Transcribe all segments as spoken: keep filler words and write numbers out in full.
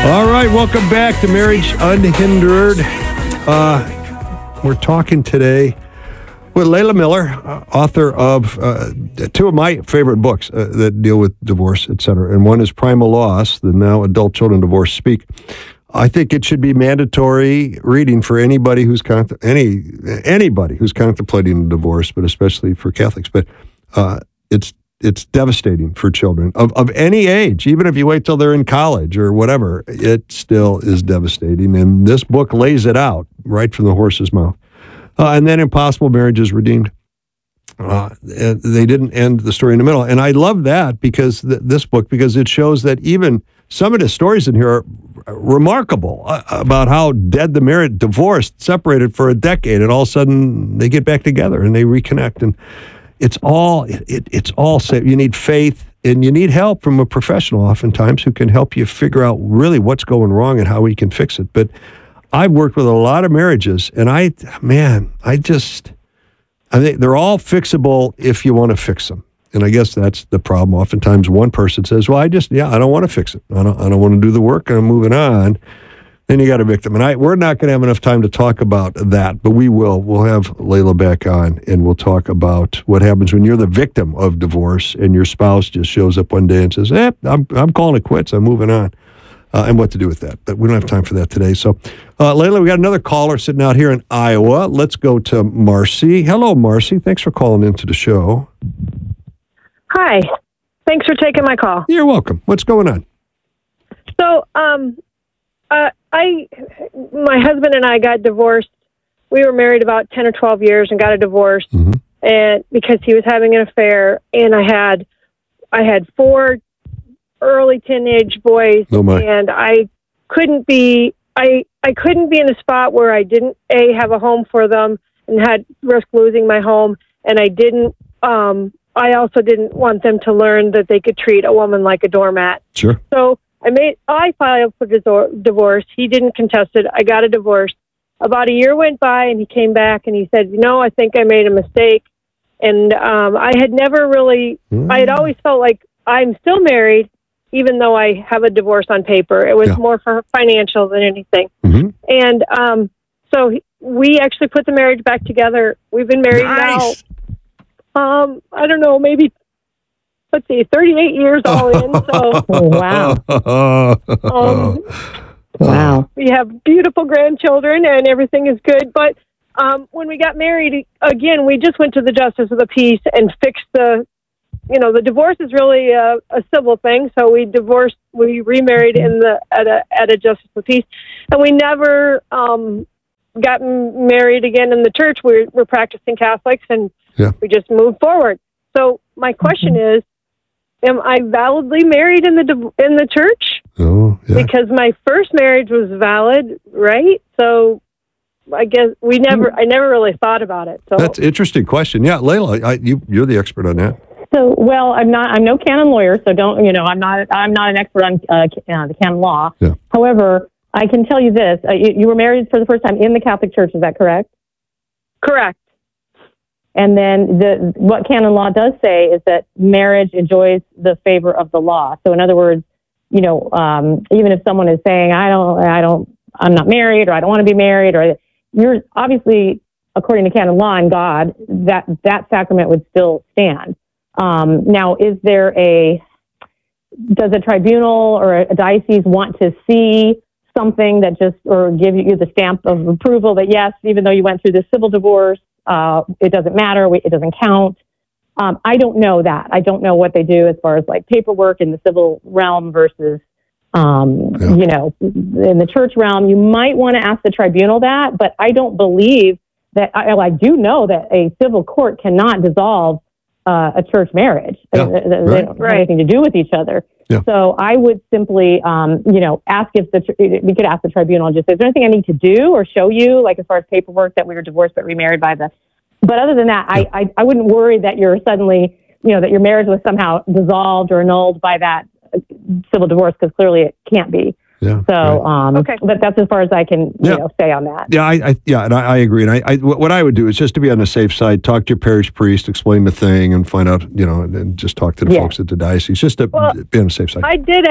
All right, welcome back to Marriage Unhindered. Uh, we're talking today with Layla Miller, uh, author of uh, two of my favorite books uh, that deal with divorce, et cetera. And one is Primal Loss, the Now Adult Children Divorce Speak. I think it should be mandatory reading for anybody who's con- any anybody who's contemplating a divorce, but especially for Catholics. But uh, it's it's devastating for children of, of any age, even if you wait till they're in college or whatever. It still is devastating, and this book lays it out right from the horse's mouth. Uh, and then Impossible Marriages Redeemed. Uh, they didn't end the story in the middle, and I love that because th- this book because it shows that even some of the stories in here are remarkable uh, about how dead the marriage, divorced, separated for a decade, and all of a sudden they get back together and they reconnect, and it's all it, it, it's all safe. You need faith and you need help from a professional, oftentimes, who can help you figure out really what's going wrong and how we can fix it. But I've worked with a lot of marriages, and I, man, I just, I think they're all fixable if you want to fix them. And I guess that's the problem. Oftentimes one person says, well, I just, yeah, I don't want to fix it. I don't, I don't want to do the work, and I'm moving on. Then you got a victim. And I, we're not going to have enough time to talk about that, but we will. We'll have Layla back on, and we'll talk about what happens when you're the victim of divorce and your spouse just shows up one day and says, eh, I'm, I'm calling it quits. I'm moving on. Uh, and what to do with that. But we don't have time for that today. So, uh, Layla, we got another caller sitting out here in Iowa. Let's go to Marcy. Hello, Marcy. Thanks for calling into the show. Hi. Thanks for taking my call. You're welcome. What's going on? So, um, uh, I, my husband and I got divorced. We were married about ten or twelve years and got a divorce, mm-hmm. and because he was having an affair, and I had, I had four early teenage boys, oh my. and I couldn't be, I, I couldn't be in a spot where I didn't a have a home for them and had risk losing my home, and I didn't. Um, I also didn't want them to learn that they could treat a woman like a doormat. Sure. So I made, I filed for divorce. He didn't contest it. I got a divorce. About a year went by, and he came back and he said, you know, I think I made a mistake. And um, I had never really, mm. I had always felt like I'm still married, even though I have a divorce on paper. It was yeah. more for financial than anything. Mm-hmm. And um, so he, we actually put the marriage back together. We've been married nice. now. Um, I don't know, maybe, let's see, thirty-eight years all in. So, oh, wow. um, wow. We have beautiful grandchildren and everything is good. But um, when we got married, again, we just went to the Justice of the Peace and fixed the, you know, the divorce is really a, a civil thing. So we divorced, we remarried in the, at a, at a Justice of the Peace. And we never um, got married again in the church. We're, we're practicing Catholics, and yeah. we just moved forward. So my question is, am I validly married in the in the church? Oh, yeah. Because my first marriage was valid, right? So I guess we never, I never really thought about it. So that's an interesting question. Yeah, Layla, I, you you're the expert on that. So, well, I'm not. I'm no canon lawyer, so don't. You know, I'm not. I'm not an expert on uh, uh, the canon law. Yeah. However, I can tell you this: uh, you, you were married for the first time in the Catholic Church. Is that correct? Correct. And then the what canon law does say is that marriage enjoys the favor of the law. So in other words, you know, um, even if someone is saying, I don't, I don't, I'm not married, or I don't want to be married, or you're obviously, according to canon law and God, that that sacrament would still stand. Um, now, is there a, does a tribunal or a diocese want to see something that just, or give you the stamp of approval that yes, even though you went through this civil divorce, Uh, it doesn't matter. It doesn't count. Um, I don't know that. I don't know what they do as far as like paperwork in the civil realm versus, um, yeah. you know, in the church realm. You might want to ask the tribunal that, but I don't believe that. I, I do know that a civil court cannot dissolve uh, a church marriage. Yeah. They, they right. don't have anything to do with each other. Yeah. So I would simply, um, you know, ask if the we could ask the tribunal and just say, is there anything I need to do or show you, like as far as paperwork that we were divorced but remarried by the. But other than that, yeah. I, I I wouldn't worry that you're suddenly, you know, that your marriage was somehow dissolved or annulled by that civil divorce, because clearly it can't be. Yeah. So, right. um, okay. But that's as far as I can, you yeah. know, say on that. Yeah, I, I yeah, and I, I agree. And I, I, what I would do is just to be on the safe side, talk to your parish priest, explain the thing, and find out, you know, and just talk to the yeah. folks at the diocese, just to well, be on the safe side. I did ask.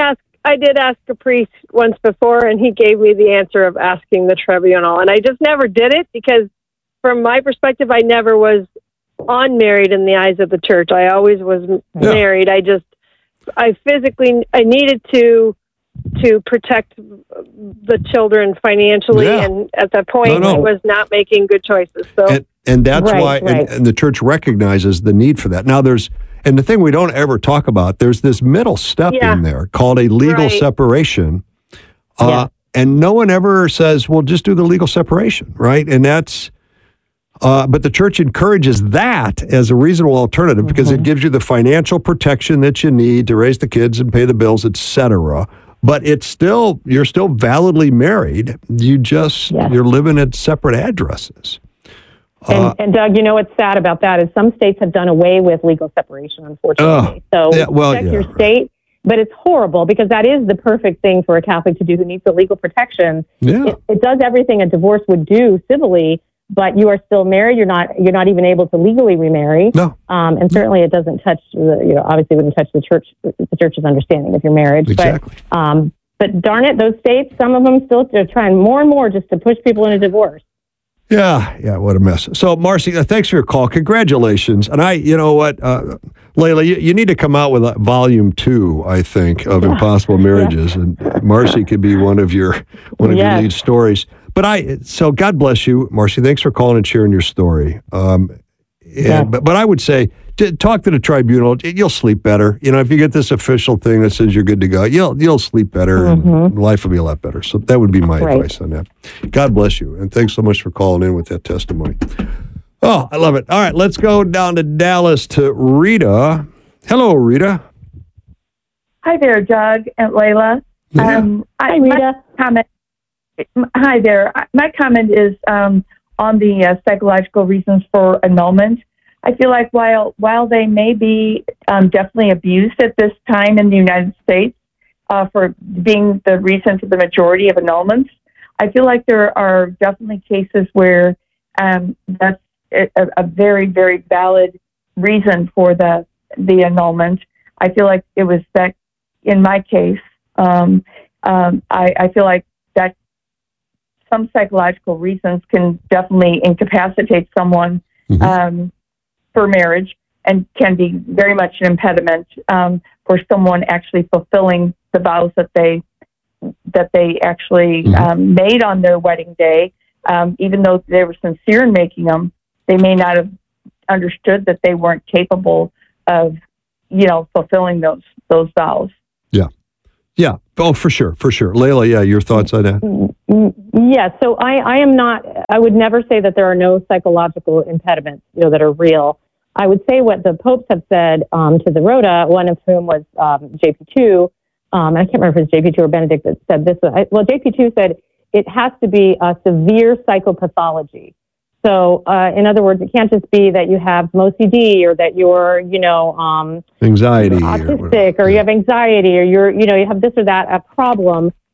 I did ask a priest once before, and he gave me the answer of asking the tribunal. And I just never did it because, from my perspective, I never was unmarried in the eyes of the church. I always was Yeah. married. I just, I physically, I needed to to protect the children financially, Yeah. and at that point, No, no. I was not making good choices. So, And, and that's Right, why, and, right. and the church recognizes the need for that. Now, there's, and the thing we don't ever talk about, there's this middle step Yeah. in there called a legal Right. separation. Uh, Yeah. And no one ever says, well, just do the legal separation, right? And that's, uh, but the church encourages that as a reasonable alternative because it gives you the financial protection that you need to raise the kids and pay the bills, et cetera. But it's still, you're still validly married. You just, Yes. you're living at separate addresses. And, Uh, and Doug, you know what's sad about that is some states have done away with legal separation, unfortunately. so yeah, well, check yeah, your right. state, but it's horrible because that is the perfect thing for a Catholic to do who needs the legal protection. Yeah. It, it does everything a divorce would do civilly, but you are still married. You're not. You're not even able to legally remarry. No. Um, and certainly, it doesn't touch. The, you know, obviously, wouldn't touch the church. The church's understanding of your marriage. Exactly. But, um, but darn it, those states, some of them still are trying more and more just to push people into divorce. Yeah, yeah, what a mess. So, Marcy, uh, thanks for your call. Congratulations. And I, you know what, uh, Layla, you, you need to come out with a volume two, I think, of Impossible Marriages, and Marcy could be one of your one of Yes. your lead stories. But I, so God bless you, Marcy. Thanks for calling and sharing your story. Um, and, Yeah. but, but I would say, to talk to the tribunal. You'll sleep better. You know, if you get this official thing that says you're good to go, you'll you'll sleep better, and life will be a lot better. So that would be my Right. advice on that. God bless you, and thanks so much for calling in with that testimony. Oh, I love it. All right, let's go down to Dallas to Rita. Hello, Rita. Hi there, Doug and Layla. Yeah. Um, I, Hi, Rita. My comment. Hi there. My comment is um, on the uh, psychological reasons for annulment. I feel like while while they may be um, definitely abused at this time in the United States uh, for being the reason for the majority of annulments, I feel like there are definitely cases where um, that's a, a very very valid reason for the the annulment. I feel like it was that in my case. Um, um, I, I feel like that some psychological reasons can definitely incapacitate someone Mhm. um, for marriage and can be very much an impediment um, for someone actually fulfilling the vows that they that they actually Mhm. um, made on their wedding day. Um, even though they were sincere in making them, they may not have understood that they weren't capable of, you know, fulfilling those those vows. Yeah. Oh, for sure, for sure. Layla, yeah, your thoughts on that? Mm, Yeah, so I, I am not, I would never say that there are no psychological impediments, you know, that are real. I would say what the popes have said um, to the Rota, one of whom was um, J P two, um, I can't remember if it's J P two or Benedict that said this. I, well, J P two said it has to be a severe psychopathology. So, uh, in other words, it can't just be that you have O C D or that you're, you know, um, Anxiety. or autistic whatever. or, you Yeah. have anxiety or you're, you know, you have this or that, a problem.